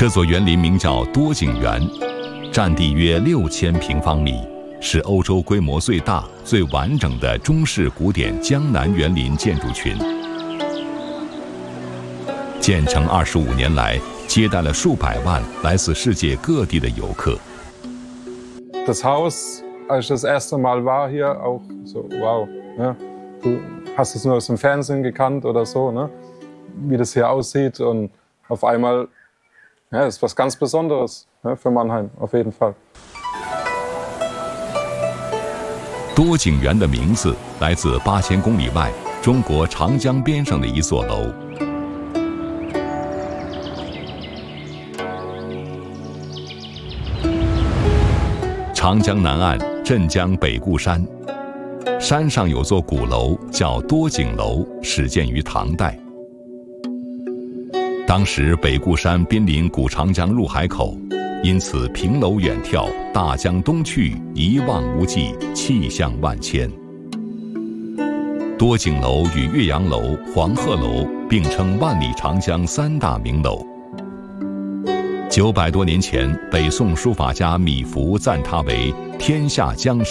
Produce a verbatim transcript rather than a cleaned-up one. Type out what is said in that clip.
这座园林名叫多景园，占地约六千平方米，是欧洲规模最大、最完整的中式古典江南园林建筑群。建成二十五年来，接待了数百万来自世界各地的游客。 Das Haus, als ich das erste Mal war hier, auch so, wow, ne? Du hast es nur aus dem Fernsehen gekannt oder so, ne? Wie das hier aussieht und auf einmal, ja, ist was ganz Besonderes, ne? Für Mannheim, auf jeden Fall. 多景园的名字来自八千公里外中国长江边上的一座楼。长江南岸镇江北固山，山上有座古楼叫多景楼，始建于唐代。当时北固山濒临古长江入海口，因此平楼远眺，大江东去，一望无际，气象万千。多景楼与岳阳楼、黄鹤楼并称万里长江三大名楼。九百多年前，北宋书法家米芾赞它为天下江山